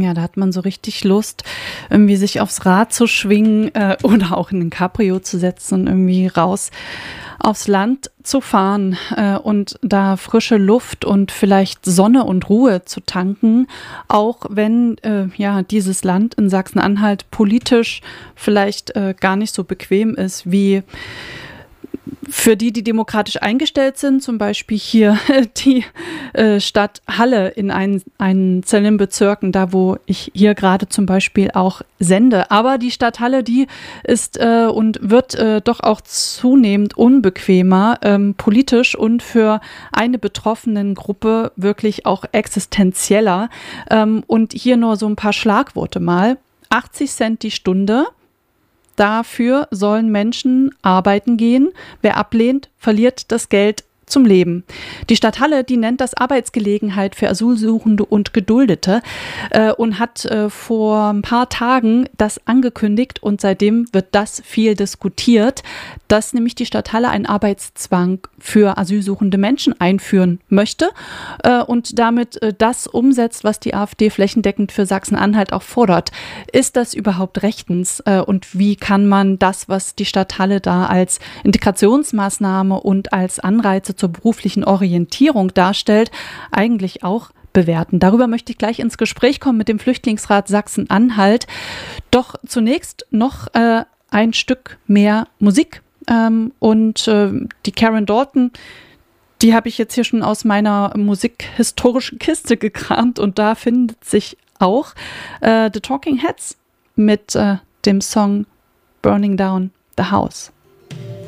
Ja, da hat man so richtig Lust, irgendwie sich aufs Rad zu schwingen oder auch in ein Cabrio zu setzen und irgendwie raus aufs Land zu fahren und da frische Luft und vielleicht Sonne und Ruhe zu tanken, auch wenn ja dieses Land in Sachsen-Anhalt politisch vielleicht gar nicht so bequem ist wie für die demokratisch eingestellt sind, zum Beispiel hier die Stadt Halle in einzelnen Bezirken, da wo ich hier gerade zum Beispiel auch sende. Aber die Stadt Halle, die ist und wird doch auch zunehmend unbequemer politisch und für eine betroffenen Gruppe wirklich auch existenzieller. Und hier nur so ein paar Schlagworte mal. 80 Cent die Stunde. Dafür sollen Menschen arbeiten gehen. Wer ablehnt, verliert das Geld zum Leben. Die Stadt Halle, die nennt das Arbeitsgelegenheit für Asylsuchende und Geduldete und hat vor ein paar Tagen das angekündigt und seitdem wird das viel diskutiert, dass nämlich die Stadt Halle einen Arbeitszwang für asylsuchende Menschen einführen möchte und damit das umsetzt, was die AfD flächendeckend für Sachsen-Anhalt auch fordert. Ist das überhaupt rechtens und wie kann man das, was die Stadt Halle da als Integrationsmaßnahme und als Anreize zur beruflichen Orientierung darstellt, eigentlich auch bewerten? Darüber möchte ich gleich ins Gespräch kommen mit dem Flüchtlingsrat Sachsen-Anhalt. Doch zunächst noch ein Stück mehr Musik. Und die Karen Dalton, die habe ich jetzt hier schon aus meiner musikhistorischen Kiste gekramt und da findet sich auch The Talking Heads mit dem Song Burning Down the House.